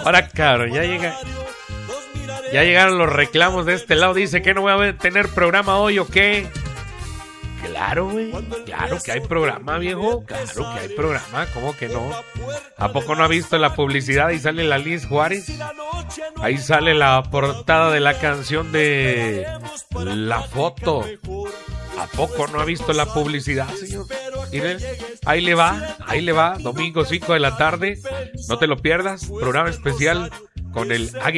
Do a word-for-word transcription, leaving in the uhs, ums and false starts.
Ahora, cabrón, ya llega. Ya llegaron los reclamos de este lado. Dice que no voy a tener programa hoy o qué. Claro, güey. Claro que hay programa, viejo. Claro que hay programa. ¿Cómo que no? ¿A poco no ha visto la publicidad? Ahí sale la Liz Juárez. Ahí sale la portada de la canción de La Foto. ¿A poco no ha visto la publicidad, señor? Miren, ahí le va, ahí le va. Domingo cinco de la tarde. No te lo pierdas. Programa especial con el Águila.